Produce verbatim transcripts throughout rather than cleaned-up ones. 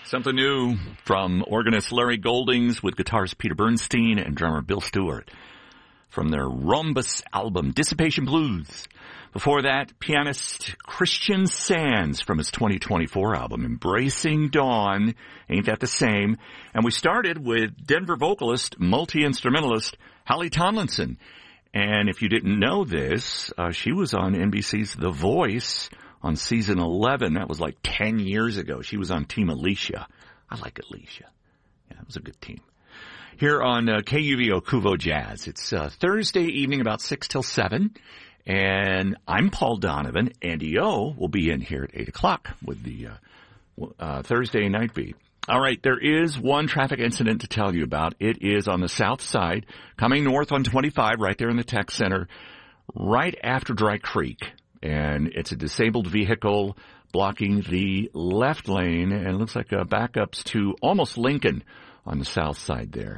Something new from organist Larry Goldings with guitarist Peter Bernstein and drummer Bill Stewart from their Rhombus album, Dissipation Blues. Before that, pianist Christian Sands from his twenty twenty-four album, Embracing Dawn, Ain't That the Same? And we started with Denver vocalist, multi-instrumentalist Holly Tomlinson. And if you didn't know this, uh, she was on N B C's The Voice on season eleven. That was like ten years ago. She was on Team Alicia. I like Alicia. Yeah, it was a good team. Here on uh, K U V O Kuvo Jazz. It's uh, Thursday evening about six till seven. And I'm Paul Donovan. Andy O will be in here at eight o'clock with the uh, uh, Thursday night beat. All right, there is one traffic incident to tell you about. It is on the south side, coming north on twenty-five, right there in the tech center, right after Dry Creek. And it's a disabled vehicle blocking the left lane, and it looks like uh, backups to almost Lincoln on the south side there.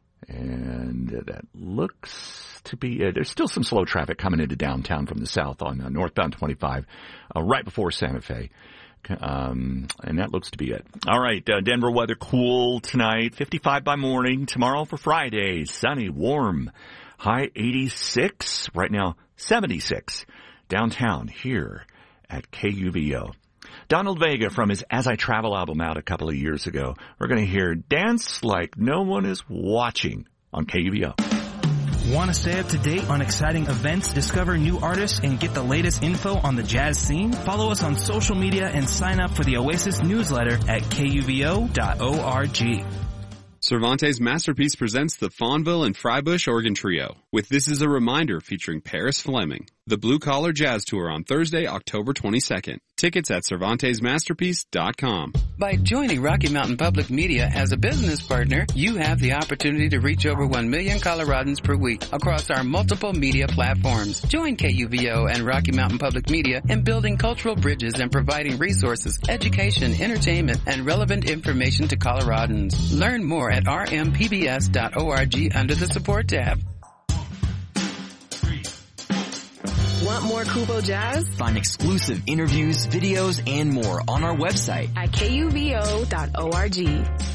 And uh, that looks to be it. There's still some slow traffic coming into downtown from the south on uh, northbound twenty-five, uh, right before Santa Fe. Um, and that looks to be it. All right, uh, Denver weather cool tonight, fifty-five by morning. Tomorrow for Friday, sunny, warm, high eighty-six. Right now, seventy-six. Downtown here at K U V O. Donald Vega from his As I Travel album out a couple of years ago. We're going to hear Dance Like No One Is Watching on K U V O. Want to stay up to date on exciting events, discover new artists, and get the latest info on the jazz scene? Follow us on social media and sign up for the Oasis newsletter at K U V O dot org. Cervantes Masterpiece presents the Fawnville and Frybush Organ Trio with This Is a Reminder featuring Paris Fleming. The Blue Collar Jazz Tour on Thursday, October twenty-second. Tickets at Cervantes Masterpiece dot com. By joining Rocky Mountain Public Media as a business partner, you have the opportunity to reach over one million Coloradans per week across our multiple media platforms. Join K U V O and Rocky Mountain Public Media in building cultural bridges and providing resources, education, entertainment, and relevant information to Coloradans. Learn more at R M P B S dot org under the support tab. Want more Kuvo Jazz? Find exclusive interviews, videos, and more on our website at K U V O dot org.